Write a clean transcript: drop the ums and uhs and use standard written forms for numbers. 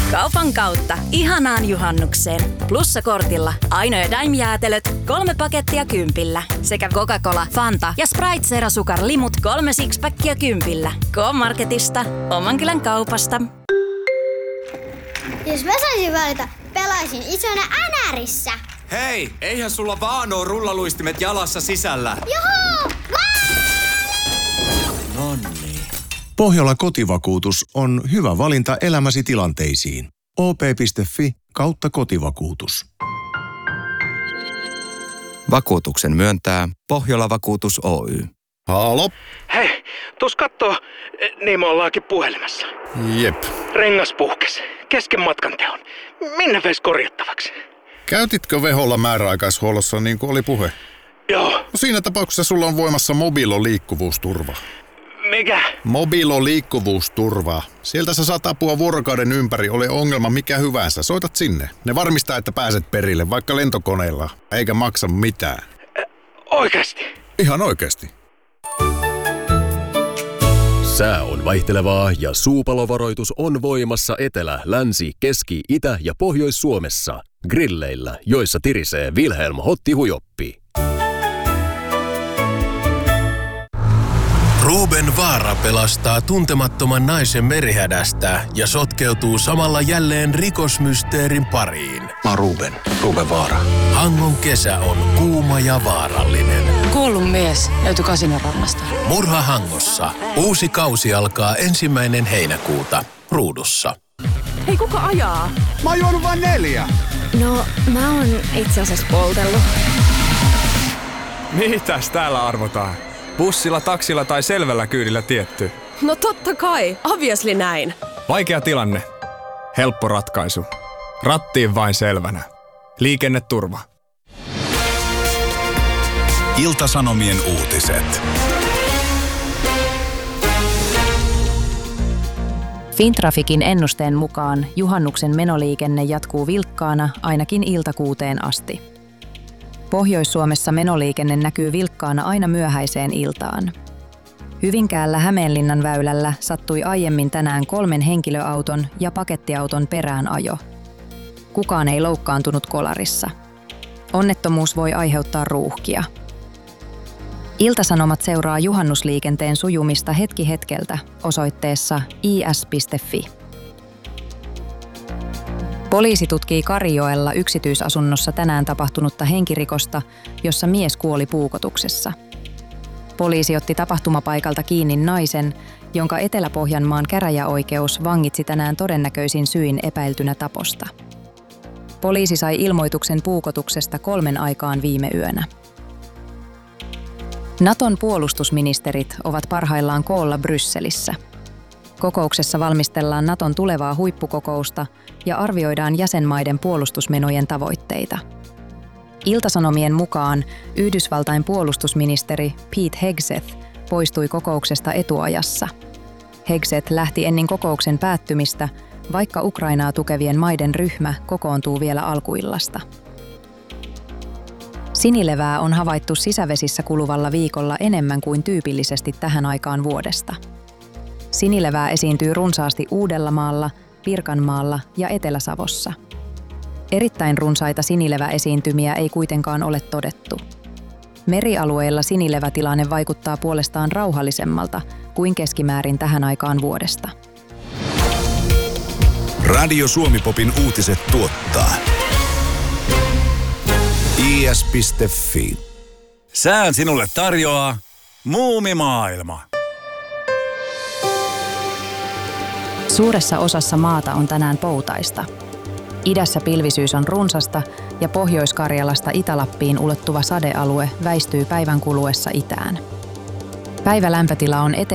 Kaupan kautta ihanaan juhannukseen. Plussa-kortilla Aino ja Daim-jäätelöt 3 pakettia 10 sekä Coca-Cola, Fanta ja Sprite Zero Sukar Limut 3 sixpackia 10. K-Marketista, oman kylän kaupasta. Jos mä saisin valita, pelaisin isona NRissä. Hei, eihän sulla vaan oo rullaluistimet jalassa sisällä. Juhu! Nonni. Pohjola Kotivakuutus on hyvä valinta elämäsi tilanteisiin. op.fi/kotivakuutus. Vakuutuksen myöntää Pohjola Vakuutus Oy. Halo? Hei, tuus kattoo, niin me ollaankin puhelimessa. Jep. Rengas puhkes, kesken matkan teon. Minne veis korjattavaksi? Käytitkö Veholla määräaikaishuollossa niin kuin oli puhe? Joo. No siinä tapauksessa sulla on voimassa Mobilo liikkuvuusturva. Mikä? Mobilo liikkuvuusturva. Sieltä sä saat apua vuorokauden ympäri, ole ongelma mikä hyvänsä. Soitat sinne. Ne varmistaa, että pääset perille, vaikka lentokoneella, eikä maksa mitään. Oikeesti? Ihan oikeesti. Sää on vaihtelevaa ja suupalovaroitus on voimassa Etelä-, Länsi-, Keski-, Itä- ja Pohjois-Suomessa. Grilleillä, joissa tirisee Wilhelm Hotti-Hujoppi. Ruben Vaara pelastaa tuntemattoman naisen merihädästä ja sotkeutuu samalla jälleen rikosmysteerin pariin. Mä oon Ruben Vaara. Hangon kesä on kuuma ja vaarallinen. Kuollut mies löytyi Kasinorannasta. Murha Hangossa. Uusi kausi alkaa 1. heinäkuuta Ruudussa. Hei, kuka ajaa? Mä oon juonut vain 4. No, mä oon itse asiassa poltellut. Mitäs täällä arvotaan? Bussilla, taksilla tai selvällä kyydillä tietty? No totta kai, obviously näin. Vaikea tilanne. Helppo ratkaisu. Rattiin vain selvänä. Liikenneturva. Ilta-Sanomien uutiset. Fintraficin ennusteen mukaan juhannuksen menoliikenne jatkuu vilkkaana ainakin iltakuuteen asti. Pohjois-Suomessa menoliikenne näkyy vilkkaana aina myöhäiseen iltaan. Hyvinkäällä Hämeenlinnan väylällä sattui aiemmin tänään 3 henkilöauton ja pakettiauton perään ajo. Kukaan ei loukkaantunut kolarissa. Onnettomuus voi aiheuttaa ruuhkia. Ilta-Sanomat seuraa juhannusliikenteen sujumista hetki hetkeltä osoitteessa is.fi. Poliisi tutkii Karijoella yksityisasunnossa tänään tapahtunutta henkirikosta, jossa mies kuoli puukotuksessa. Poliisi otti tapahtumapaikalta kiinni naisen, jonka Etelä-Pohjanmaan käräjäoikeus vangitsi tänään todennäköisin syin epäiltynä taposta. Poliisi sai ilmoituksen puukotuksesta 3 aikaan viime yönä. Naton puolustusministerit ovat parhaillaan koolla Brysselissä. Kokouksessa valmistellaan Naton tulevaa huippukokousta ja arvioidaan jäsenmaiden puolustusmenojen tavoitteita. Ilta-Sanomien mukaan Yhdysvaltain puolustusministeri Pete Hegseth poistui kokouksesta etuajassa. Hegseth lähti ennen kokouksen päättymistä, vaikka Ukrainaa tukevien maiden ryhmä kokoontuu vielä alkuillasta. Sinilevää on havaittu sisävesissä kuluvalla viikolla enemmän kuin tyypillisesti tähän aikaan vuodesta. Sinilevää esiintyy runsaasti Uudellamaalla, Pirkanmaalla ja Etelä-Savossa. Erittäin runsaita sinileväesiintymiä ei kuitenkaan ole todettu. Merialueilla sinilevätilanne vaikuttaa puolestaan rauhallisemmalta kuin keskimäärin tähän aikaan vuodesta. Radio Suomi-popin uutiset tuottaa is.fi. Sään sinulle tarjoaa Muumimaailma. Suuressa osassa maata on tänään poutaista. Idässä pilvisyys on runsasta ja Pohjois-Karjalasta Itä-Lappiin ulottuva sadealue väistyy päivän kuluessa itään. Päivälämpötila on